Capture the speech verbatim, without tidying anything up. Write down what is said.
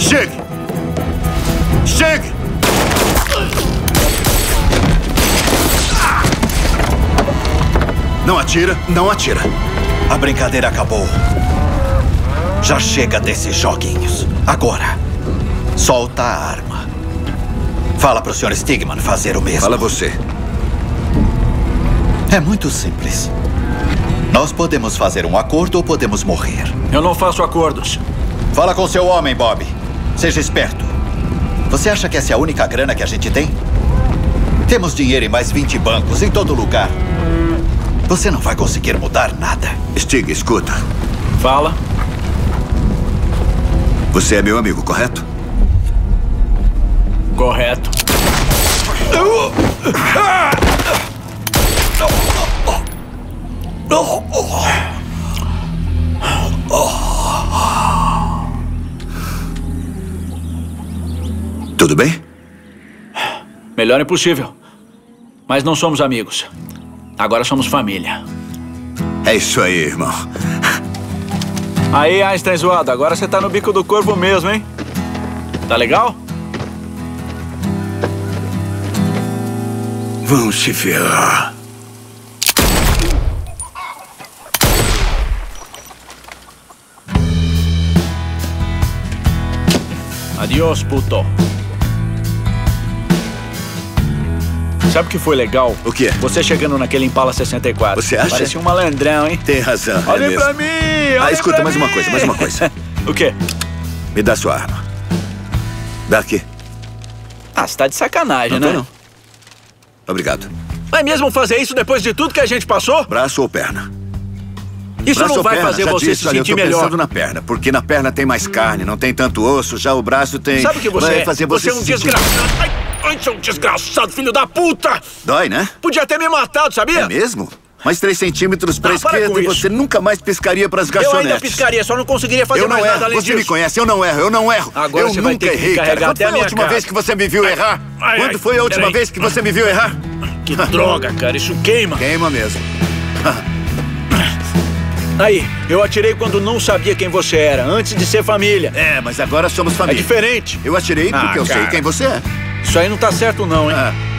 Chegue! Chegue! Não atira, não atira. A brincadeira acabou. Já chega desses joguinhos. Agora, solta a arma. Fala pro senhor Stigman fazer o mesmo. Fala você. É muito simples. Nós podemos fazer um acordo ou podemos morrer. Eu não faço acordos. Fala com seu homem, Bob. Seja esperto. Você acha que essa é a única grana que a gente tem? Temos dinheiro em mais vinte bancos, em todo lugar. Você não vai conseguir mudar nada. Stig, escuta. Fala. Você é meu amigo, correto? Correto. Tudo bem? Melhor impossível. Mas não somos amigos. Agora somos família. É isso aí, irmão. Aí, Einstein zoado, agora você tá no bico do corvo mesmo, hein? Tá legal? Vão se ferrar. Adiós, puto. Sabe o que foi legal? O quê? Você chegando naquele Impala sessenta e quatro. Você acha? Parece um malandrão, hein? Tem razão. Olha é mesmo. pra mim! Ah, olha escuta, pra mais mim. uma coisa, mais uma coisa. O quê? Me dá sua arma. Dá aqui. Ah, você tá de sacanagem, Não né? tô, não. Obrigado. Vai mesmo fazer isso depois de tudo que a gente passou? Braço ou perna? Isso Braço não ou vai perna? fazer Já você disse, se olha, sentir eu tô melhor. pensando na perna, porque na perna tem mais carne, não tem tanto osso, já o braço tem... Sabe o que você vai é? fazer você Você é um se sentir- desgraçado. Ai, ai, seu desgraçado, filho da puta! Dói, né? Podia ter me matado, sabia? É mesmo? Mais três centímetros pra Ah, para esquerda com e isso. você nunca mais piscaria pras Eu ainda garçonetes. piscaria, só não conseguiria fazer Eu não mais nada erro, além você disso. me conhece, eu não erro, eu não erro. Agora eu você nunca vai ter que errei, cara. carregar Quando até foi a a minha última cara. vez que você me viu errar? ai, Quando ai, foi a última peraí. vez que você me viu errar? Que droga, cara, isso queima. Queima mesmo. Aí, eu atirei quando não sabia quem você era, antes de ser família. É, mas agora somos É família. diferente. Eu atirei porque Ah, eu sei cara. quem você é. Isso aí não tá certo não, hein? Ah,